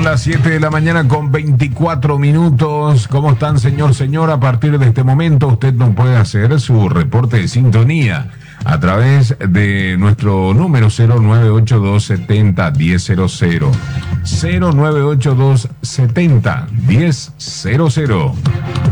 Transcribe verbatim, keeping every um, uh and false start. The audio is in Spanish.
las siete de la mañana con veinticuatro minutos. ¿Cómo están, señor, señora? A partir de este momento usted nos puede hacer su reporte de sintonía a través de nuestro número cero nueve ocho dos setenta diez cero cero. cero nueve ocho dos setenta diez cero cero.